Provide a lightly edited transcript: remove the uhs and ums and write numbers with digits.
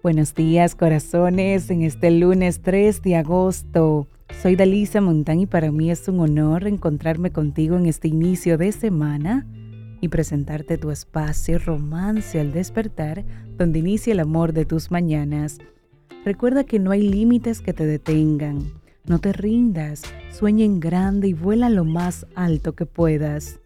Buenos días, corazones, en este lunes 3 de agosto. Soy Dalisa Montán y para mí es un honor encontrarme contigo en este inicio de semana y presentarte tu espacio Romance al Despertar, donde inicia el amor de tus mañanas. Recuerda que no hay límites que te detengan. No te rindas, sueña en grande y vuela lo más alto que puedas.